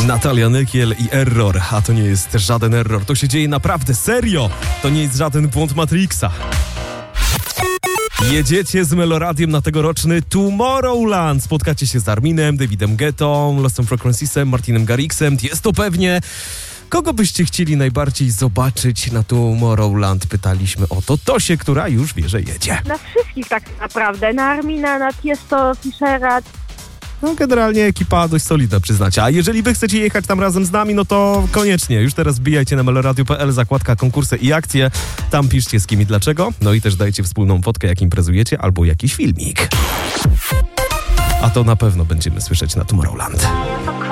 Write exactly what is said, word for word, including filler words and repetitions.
Natalia Nykiel i Error, a to nie jest żaden error, to się dzieje naprawdę serio, to nie jest żaden błąd Matrixa. Jedziecie z Meloradiem na tegoroczny Tomorrowland. Spotkacie się z Arminem, Davidem Guettą, Lost Frequenciesem, Martinem Garrixem. Jest to pewnie... Kogo byście chcieli najbardziej zobaczyć na Tomorrowland? Pytaliśmy o to Tosię, która już wie, że jedzie. Na wszystkich tak naprawdę. Na Armina, na Tiesto, Fischera. No generalnie ekipa dość solidna, przyznacie. A jeżeli wy chcecie jechać tam razem z nami, no to koniecznie. Już teraz wbijajcie na meloradio kropka p l, zakładka konkursy i akcje. Tam piszcie z kim i dlaczego. No i też dajcie wspólną fotkę, jak imprezujecie, albo jakiś filmik. A to na pewno będziemy słyszeć na Tomorrowland.